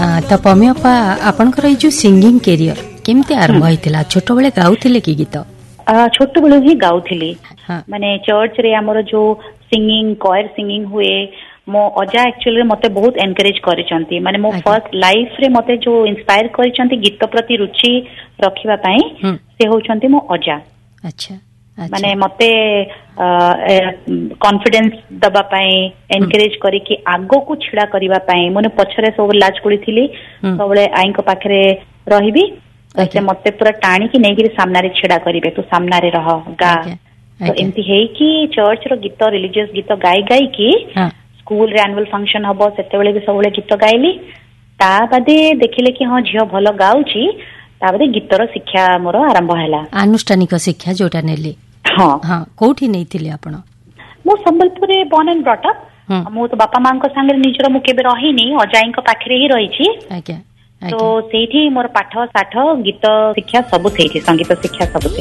तो पमी अपा आपनकर जो सिंगिंग कैरियर केमती आरंभ होइतिला छोट बेले गाउथिले की गीत छोट बेले ही गाउथिली माने चर्च रे हमर जो सिंगिंग कॉयर सिंगिंग हुए मो अजा एक्चुअली मते बहुत एनकरेज करिसंती माने मो फर्स्ट लाइफ रे मते जो इंस्पायर करिसंती गीत प्रति रुचि रखिबा पई से होचंती मो अजा। अच्छा माने मते कॉन्फिडेंस दबा पाए एनकरेज करी कि आगो को छिड़ा करिबा पाए मने पछरे सब लाज कुड़ी थिली सबले आई को पाखरे रहिबी से मते पूरा टाणी कि नै कि सामना रे छिड़ा करिवे तो सामना रे रह गा तो एमती हे कि चर्च रो गीत रिलीजियस गीत गाई कि स्कूल रे एनुअल फंक्शन हबो सेते बेले भी सबले गीत गाइली ता बादे देखिले कि हां झियो भलो गाउची ताबे गीतर शिक्षा मोर आरंभ हैला अनुष्ठानिक शिक्षा जोटा नेली। हां हां कोठी नैथिले आपण मो संबलपुर रे बॉर्न एंड ब्रॉट अप मो तो बापा मां को संगे निजर मु केबे रहिनी अजाई को पाखरे ही रहिची आज्ञा तो सेठी मोर पाठ साठ गीत शिक्षा सब सेठी संगीत शिक्षा सब